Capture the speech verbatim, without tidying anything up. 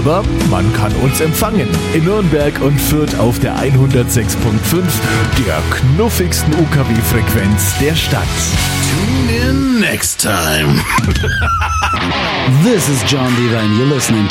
Aber man kann uns empfangen in Nürnberg und Fürth auf der hundertsechs Komma fünf, der knuffigsten U K W-Frequenz der Stadt. Tune in next time. This is John Devine. You're listening